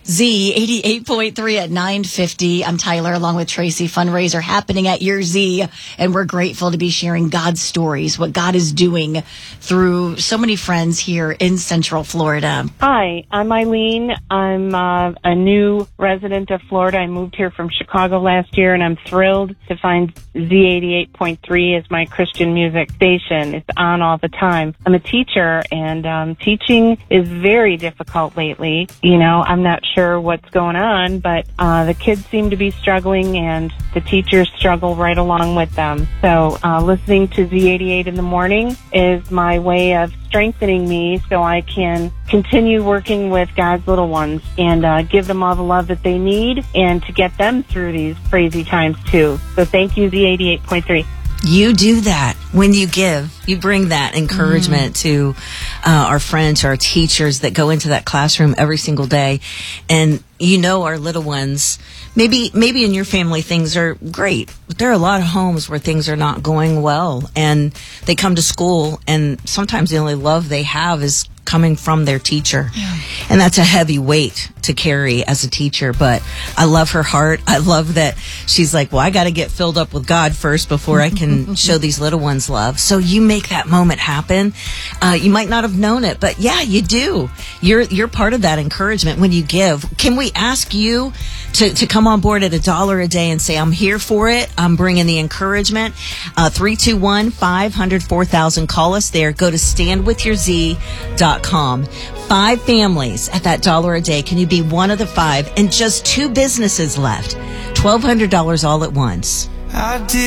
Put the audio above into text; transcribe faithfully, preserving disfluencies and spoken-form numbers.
Z eighty-eight point three at nine fifty. I'm Tyler along with Tracy. Fundraiser happening at your Z, and we're grateful to be sharing God's stories, what God is doing through so many friends here in Central Florida. Hi, I'm Eileen. I'm uh, a new resident of Florida. I moved here from Chicago last year, and I'm thrilled to find Z eighty-eight point three as my Christian music station. It's on all the time. I'm a teacher, and um, teaching is very difficult lately. You know, I'm not sure what's going on, but uh, the kids seem to be struggling, and the teachers struggle right along with them. So uh, listening to Z eighty-eight in the morning is my way of strengthening me so I can continue working with God's little ones and uh, give them all the love that they need and to get them through these crazy times too. So thank you, Z eighty-eight point three. You do that when you give. You bring that encouragement mm. to uh, our friends, our teachers that go into that classroom every single day. And you know our little ones, maybe maybe in your family things are great, but there are a lot of homes where things are not going well. And they come to school, and sometimes the only love they have is coming from their teacher. Yeah. And that's a heavy weight to carry as a teacher. But I love her heart. I love that she's like, well, I got to get filled up with God first before I can show these little ones love. So you make that moment happen. Uh, you might not have known it, but yeah, you do. You're you're part of that encouragement when you give. Can we ask you to, to come on board at a dollar a day and say, I'm here for it. I'm bringing the encouragement. Uh, three two one, five hundred, four thousand. Call us there. Go to stand with your z dot com. Five families at that dollar a day. Can you be one of the five? And just two businesses left. twelve hundred dollars all at once. I did.